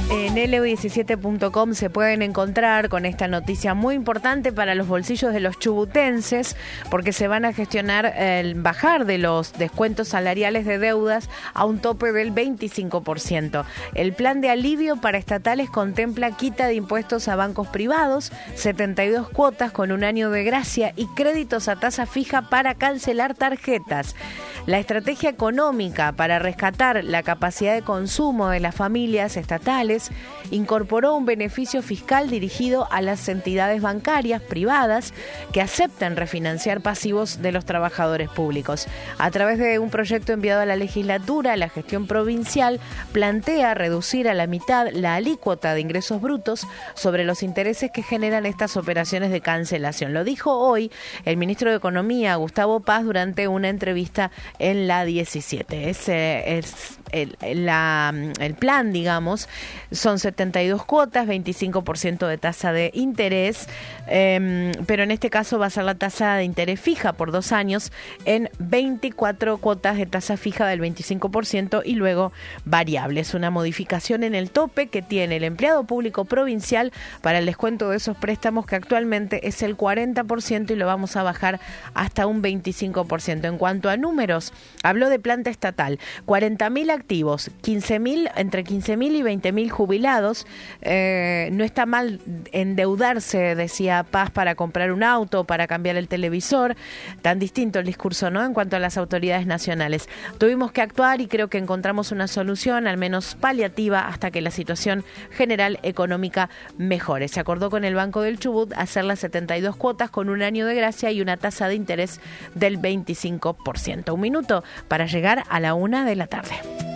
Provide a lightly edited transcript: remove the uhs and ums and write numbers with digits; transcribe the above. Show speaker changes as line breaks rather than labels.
En LU17.com se pueden encontrar con esta noticia muy importante para los bolsillos de los chubutenses, porque se van a gestionar el bajar de los descuentos salariales de deudas a un tope del 25%. El plan de alivio para estatales contempla quita de impuestos a bancos privados, 72 cuotas con un año de gracia y créditos a tasa fija para cancelar tarjetas. La estrategia económica para rescatar la capacidad de consumo de las familias estatales incorporó un beneficio fiscal dirigido a las entidades bancarias privadas que aceptan refinanciar pasivos de los trabajadores públicos. A través de un proyecto enviado a la legislatura, la gestión provincial plantea reducir a la mitad la alícuota de ingresos brutos sobre los intereses que generan estas operaciones de cancelación. Lo dijo hoy el ministro de Economía, Gustavo Paz, durante una entrevista en la 17. El plan, digamos, son 72 cuotas, 25% de tasa de interés, pero en este caso va a ser la tasa de interés fija por 2 años en 24 cuotas de tasa fija del 25% y luego variable. Es una modificación en el tope que tiene el empleado público provincial para el descuento de esos préstamos, que actualmente es el 40% y lo vamos a bajar hasta un 25%. En cuanto a números, habló de planta estatal, 40.000 activos, 15.000, entre 15.000 y 20.000 jubilados. No está mal endeudarse, decía Paz, para comprar un auto, para cambiar el televisor. Tan distinto el discurso, ¿no?, en cuanto a las autoridades nacionales. Tuvimos que actuar y creo que encontramos una solución, al menos paliativa, hasta que la situación general económica mejore. Se acordó con el Banco del Chubut hacer las 72 cuotas con un año de gracia y una tasa de interés del 25%. Un minuto para llegar a la 1 de la tarde.